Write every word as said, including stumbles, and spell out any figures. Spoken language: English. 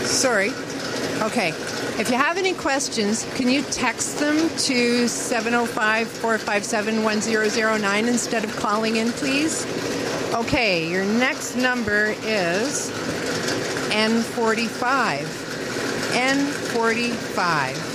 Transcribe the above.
Sorry. Okay. If you have any questions, can you text them to seven oh five, four five seven, one zero zero nine instead of calling in, please? Okay, your next number is N forty-five. N forty-five.